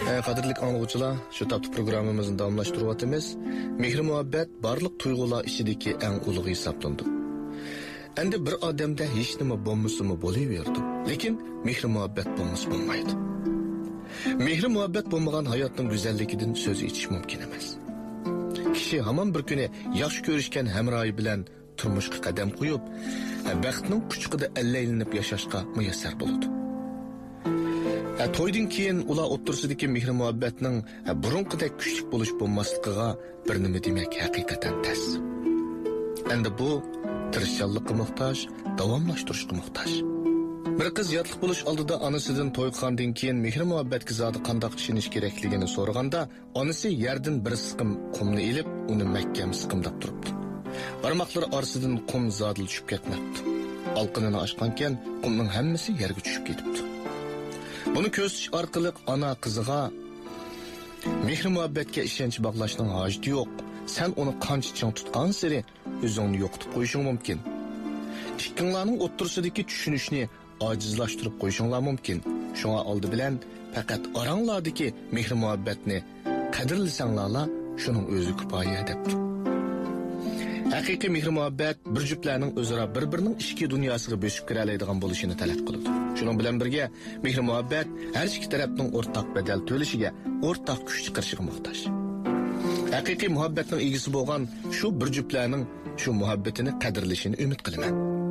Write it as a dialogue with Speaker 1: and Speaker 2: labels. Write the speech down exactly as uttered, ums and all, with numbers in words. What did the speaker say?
Speaker 1: Qadrlik anglag'uchilar, shu tapda programmamizni davomlashtiryapmiz. Mehr muhabbat barliq tuyg'ular ichidagi eng ulug' hisoblanadi. Endi bir odamda hech nima bo'lmasa-mu bo'laverdi, lekin mehr muhabbat bo'lmasa bo'lmaydi. Mehr muhabbat bo'lmagan hayotning go'zalligidan so'z etish mumkin emas. Kishi hamon bir kuni yaxshi ko'rishgan hamroyi bilan turmushga qadam qo'yib, baxtning quchqida allaylinib yashashga muyassar bo'ladi. To'ydan keyin ular o'ttirsidagi mehr muhabbatning burunqidek kuchli bo'lish bo'lmasligiga bir nima demak haqiqatan tas. Endi bu tirishchanlikqa muhtoj, davomlashtirishga muhtoj. Bir qiz yotliq bo'lish oldida onasidan to'y qilgandan keyin mehr muhabbatga zodi qanday ishonish kerakligini so'raganda, onasi yerdan bir siqim qumni ilib, uni mahkam siqimlab turibdi. Barmoqlari orasidan qum zodil tushib ketmabdi. Olqinini ochgankan, qumning hammasi yerga tushib ketibdi. Buni ko'rsatish orqali ona qiziga mehr muhabbatga ishonch bog'lashning hojati yo'q. Sen uni qancha ching tutgan sari o'zingni yo'qotib qo'yishing mumkin. Ikkinglarning o'ttirsidagi tushunishni ojizlashtirib qo'yishinglar mumkin. Shunga oldi bilan faqat oranglardagi mehr muhabbatni qadrlasanglar, shuning o'zi kifoya debdi. Haqiqiy mehr muhabbat bir juftlarning o'zaro bir-birining ichki dunyosiga bo'shib kira oladigan bo'lishini talab qiladi. Shuning bilan birga mehr muhabbat har ikki tarafning o'rtaq badal to'lishiga, o'rtaq kuch chiqarishiga muhtoj. Haqiqiy muhabbatning egisi bo'lgan shu bir juftlarning shu muhabbatini qadrlashini umid qilaman.